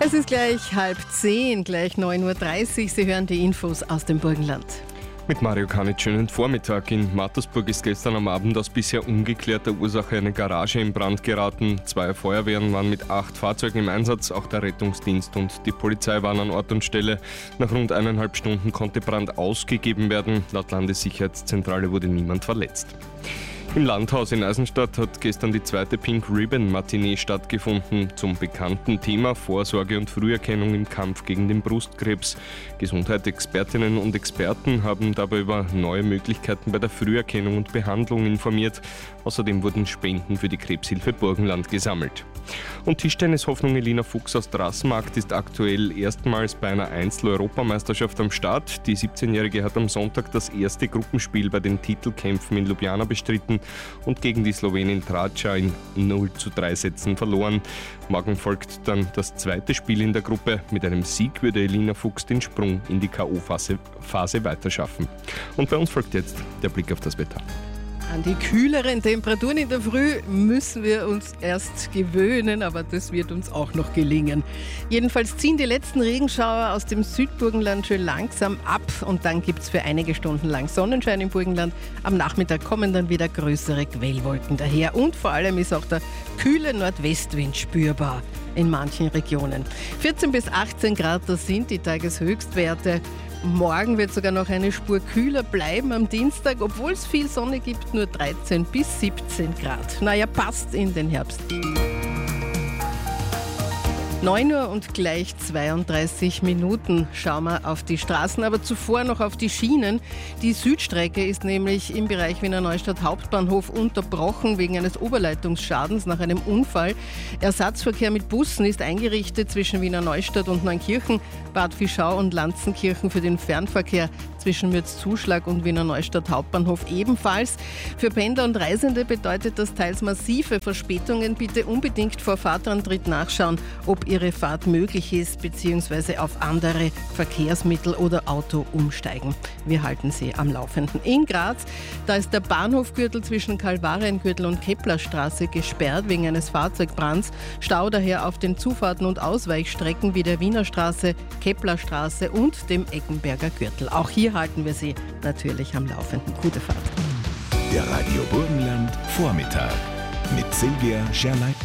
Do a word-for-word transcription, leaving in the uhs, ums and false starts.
Es ist gleich halb zehn, gleich neun Uhr dreißig. Sie hören die Infos aus dem Burgenland. Mit Mario Kanitsch, schönen Vormittag. In Mattersburg ist gestern am Abend aus bisher ungeklärter Ursache eine Garage in Brand geraten. Zwei Feuerwehren waren mit acht Fahrzeugen im Einsatz, auch der Rettungsdienst und die Polizei waren an Ort und Stelle. Nach rund eineinhalb Stunden konnte Brand ausgegeben werden. Laut Landessicherheitszentrale wurde niemand verletzt. Im Landhaus in Eisenstadt hat gestern die zweite Pink Ribbon Matinee stattgefunden zum bekannten Thema Vorsorge und Früherkennung im Kampf gegen den Brustkrebs. Gesundheitsexpertinnen und Experten haben dabei über neue Möglichkeiten bei der Früherkennung und Behandlung informiert. Außerdem wurden Spenden für die Krebshilfe Burgenland gesammelt. Und Tischtennis-Hoffnung Elina Fuchs aus Drassenmarkt ist aktuell erstmals bei einer Einzel-Europameisterschaft am Start. Die siebzehnjährige hat am Sonntag das erste Gruppenspiel bei den Titelkämpfen in Ljubljana bestritten und gegen die Slowenin Trača in null zu drei Sätzen verloren. Morgen folgt dann das zweite Spiel in der Gruppe. Mit einem Sieg würde Elina Fuchs den Sprung in die K O-Phase Phase weiterschaffen. Und bei uns folgt jetzt der Blick auf das Wetter. An die kühleren Temperaturen in der Früh müssen wir uns erst gewöhnen, aber das wird uns auch noch gelingen. Jedenfalls ziehen die letzten Regenschauer aus dem Südburgenland schön langsam ab und dann gibt es für einige Stunden lang Sonnenschein im Burgenland. Am Nachmittag kommen dann wieder größere Quellwolken daher und vor allem ist auch der kühle Nordwestwind spürbar in manchen Regionen. vierzehn bis achtzehn Grad, das sind die Tageshöchstwerte. Morgen wird sogar noch eine Spur kühler bleiben am Dienstag, obwohl es viel Sonne gibt, nur dreizehn bis siebzehn Grad. Naja, passt in den Herbst. neun Uhr und gleich zweiunddreißig Minuten schauen wir auf die Straßen, aber zuvor noch auf die Schienen. Die Südstrecke ist nämlich im Bereich Wiener Neustadt Hauptbahnhof unterbrochen wegen eines Oberleitungsschadens nach einem Unfall. Ersatzverkehr mit Bussen ist eingerichtet zwischen Wiener Neustadt und Neunkirchen, Bad Fischau und Lanzenkirchen für den Fernverkehr zwischen Mürzzuschlag und Wiener Neustadt Hauptbahnhof ebenfalls. Für Pendler und Reisende bedeutet das teils massive Verspätungen. Bitte unbedingt vor Fahrtantritt nachschauen, ob Ihre Fahrt möglich ist, beziehungsweise auf andere Verkehrsmittel oder Auto umsteigen. Wir halten Sie am Laufenden. In Graz, da ist der Bahnhofgürtel zwischen Kalvariengürtel und Keplerstraße gesperrt wegen eines Fahrzeugbrands. Stau daher auf den Zufahrten und Ausweichstrecken wie der Wiener Straße, Keplerstraße und dem Eckenberger Gürtel. Auch hier halten wir Sie natürlich am Laufenden. Gute Fahrt. Der Radio Burgenland Vormittag mit Silvia Scherleitner.